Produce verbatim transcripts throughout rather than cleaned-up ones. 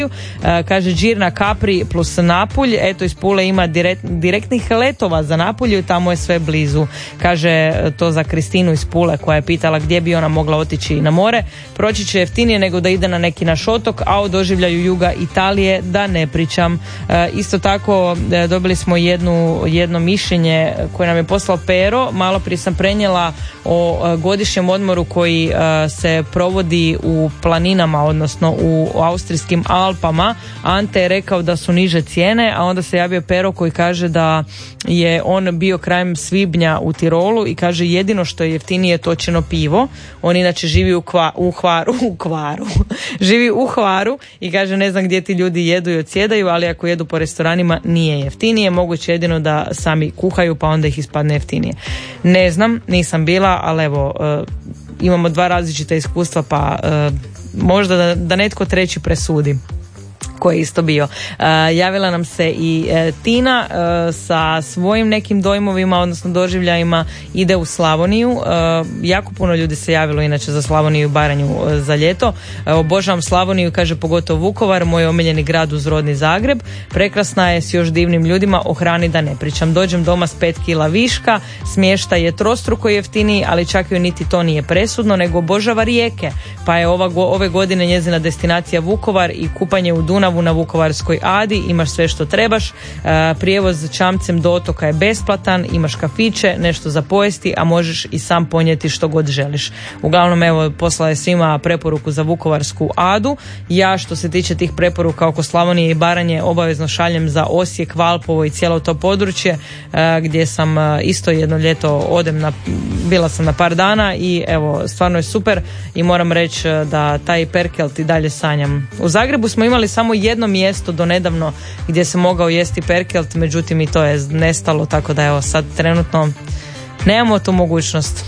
Kaže Đirna, Kapri plus Napulj, eto iz Pule ima direkt, direktnih letova za Napulj i tamo je sve blizu. Kaže to za Kristinu iz Pule koja je pitala gdje bi ona mogla otići na more. Proći će jeftinije nego da ide na neki naš otok, a o doživljaju juga Italije da ne pričam. E, isto tako e, dobili smo jednu, jedno mišljenje koje nam je poslao Pero. Malo prije sam prenijela o e, godišnjem odmoru koji e, se provodi u planinama, odnosno u austrijskim Alpama. Ante je rekao da su niže cijene, a onda se javio Pero koji kaže da je on bio krajem svibnja u Tirolu i kaže jedino što je jeftinije točeno pivo. On inače živi u, kva, u Hvaru, u Kvaru. živi u Hvaru i kaže ne znam gdje ti ljudi jedu i odsjedaju, ali ako jedu po restoranima nije jeftinije, moguće jedino da sami kuhaju pa onda ih ispadne jeftinije. Ne znam, nisam bila, ali evo uh, imamo dva različita iskustva pa uh, možda da, da netko treći presudi koji je isto bio. Uh, javila nam se i uh, Tina uh, sa svojim nekim dojmovima, odnosno doživljajima, ide u Slavoniju. Uh, jako puno ljudi se javilo inače za Slavoniju i Baranju uh, za ljeto. Uh, obožavam Slavoniju, kaže pogotovo Vukovar, moj omiljeni grad uz rodni Zagreb. Prekrasna je s još divnim ljudima, o hrani da ne pričam. Dođem doma s pet kila viška, smještaj je trostruko jeftiniji, ali čak joj niti to nije presudno, nego obožava rijeke. Pa je ova, ove godine njezina destinacija Vukovar i kupanje u Dunavu na Vukovarskoj Adi, imaš sve što trebaš, prijevoz čamcem do otoka je besplatan, imaš kafiće, nešto za pojesti, a možeš i sam ponijeti što god želiš. Uglavnom, evo, poslala je svima preporuku za Vukovarsku Adu. Ja što se tiče tih preporuka oko Slavonije i Baranje obavezno šaljem za Osijek, Valpovo i cijelo to područje gdje sam isto jedno ljeto odem na, bila sam na par dana i evo, stvarno je super i moram reći da taj perkelt i dalje sanjam. U Zagrebu smo imali samo jedno mjesto do nedavno gdje se mogao jesti perkelt, međutim i to je nestalo, tako da evo sad trenutno nemamo tu mogućnost.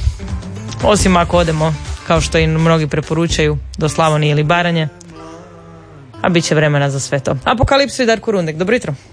Osim ako odemo, kao što i mnogi preporučaju, do Slavonije ili Baranje, a bit će vremena za sve to. Apokalipsu i Darko Rundek, dobro jutro.